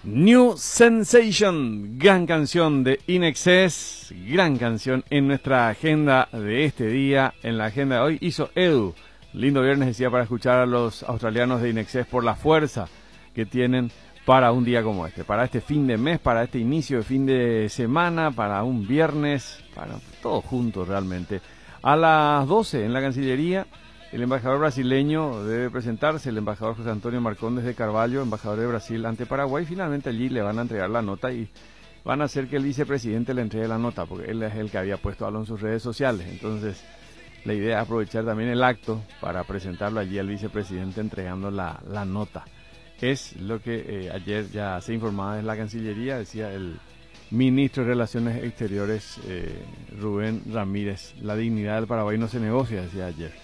New Sensation, gran canción de In Excess, gran canción en nuestra agenda de este día. En la agenda de hoy hizo Edu, lindo viernes decía, para escuchar a los australianos de In Excess por la fuerza que tienen para un día como este, para este fin de mes, para este inicio de fin de semana, para un viernes, para todo junto realmente. A las 12 en la Cancillería, el embajador brasileño debe presentarse, el embajador José Antonio Marcondes de Carvalho, embajador de Brasil ante Paraguay. Finalmente allí le van a entregar la nota y van a hacer que el vicepresidente le entregue la nota, porque él es el que había puesto algo en sus redes sociales. Entonces, la idea es aprovechar también el acto para presentarlo allí al vicepresidente entregando la nota. Es lo que ayer ya se informaba en la Cancillería, decía el ministro de Relaciones Exteriores, Rubén Ramírez. La dignidad del Paraguay no se negocia, decía ayer.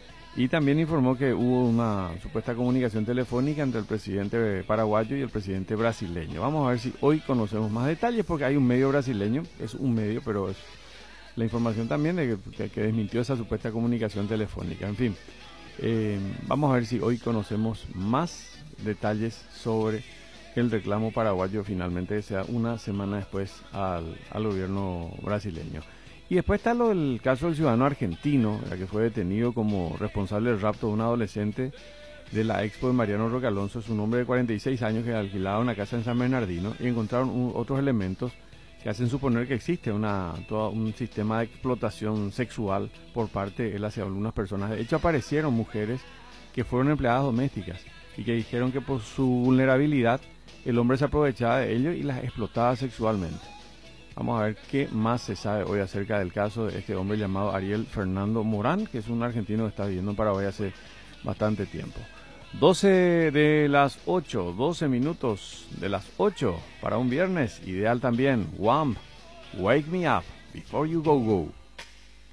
Y también informó que hubo una supuesta comunicación telefónica entre el presidente paraguayo y el presidente brasileño. Vamos a ver si hoy conocemos más detalles, porque hay un medio brasileño, es un medio, pero es la información también de que desmintió esa supuesta comunicación telefónica. En fin, vamos a ver si hoy conocemos más detalles sobre el reclamo paraguayo, finalmente sea una semana después al gobierno brasileño. Y después está el caso del ciudadano argentino, que fue detenido como responsable del rapto de un adolescente de la expo de Mariano Roque Alonso. Es un hombre de 46 años que alquilaba una casa en San Bernardino, y encontraron otros elementos que hacen suponer que existe todo un sistema de explotación sexual por parte de él hacia algunas personas. De hecho, aparecieron mujeres que fueron empleadas domésticas y que dijeron que por su vulnerabilidad el hombre se aprovechaba de ellos y las explotaba sexualmente. Vamos a ver qué más se sabe hoy acerca del caso de este hombre llamado Ariel Fernando Morán, que es un argentino que está viviendo en Paraguay hace bastante tiempo. 12 de las 8, 12 minutos de las 8 para un viernes, ideal también. Wham! Wake Me Up Before You Go Go.